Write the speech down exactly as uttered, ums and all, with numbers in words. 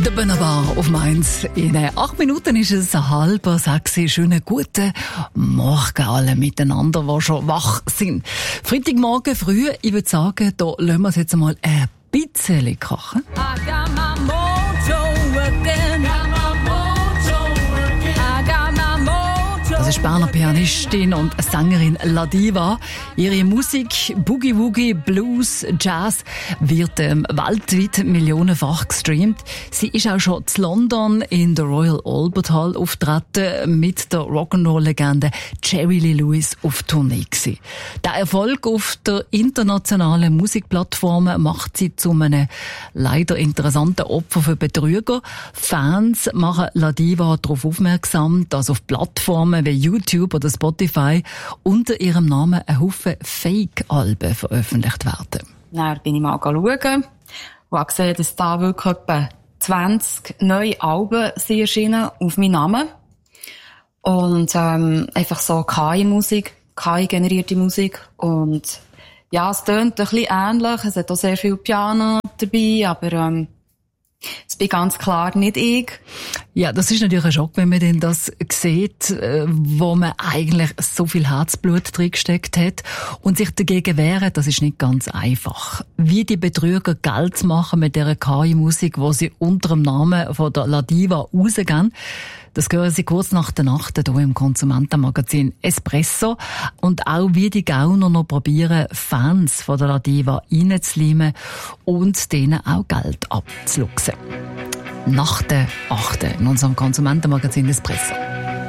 Der Benabar auf Mainz. In acht Minuten ist es halb sechs. Schönen guten Morgen alle miteinander, die schon wach sind. Freitagmorgen früh, ich würde sagen, da lassen wir es jetzt mal ein bisschen krachen. Das ist Berner Pianistin und Sängerin Ladiva. Ihre Musik, Boogie Woogie, Blues, Jazz, wird ähm, weltweit millionenfach gestreamt. Sie ist auch schon in London in der Royal Albert Hall auftreten, mit der Rock'n'Roll-Legende Jerry Lee Lewis auf Tournee gewesen. Der Erfolg auf der internationalen Musikplattform macht sie zu einem leider interessanten Opfer für Betrüger. Fans machen Ladiva darauf aufmerksam, dass auf Plattformen wie YouTube oder Spotify unter ihrem Namen ein Haufen Fake-Alben veröffentlicht werden. Dann bin ich mal schauen und habe gesehen, dass da wirklich etwa zwanzig neue Alben sind erschienen auf meinen Namen. Und ähm, einfach so K I-Musik, K I-generierte Musik. Und ja, es tönt ein bisschen ähnlich. Es hat auch sehr viel Piano dabei, aber ähm, es bin ganz klar nicht ich. Ja, das ist natürlich ein Schock, wenn man denn das sieht, wo man eigentlich so viel Herzblut drin gesteckt hat. Und sich dagegen wehren, das ist nicht ganz einfach. Wie die Betrüger Geld machen mit dieser K I-Musik, wo sie unter dem Namen von der Ladiva rausgehen, das hören Sie kurz nach der Nacht hier im Konsumentenmagazin Espresso. Und auch wie die Gauner noch probieren, Fans von der Ladiva reinzuleimen und denen auch Geld abzuluxen. Nach der achten in unserem Konsumentenmagazin Espresso.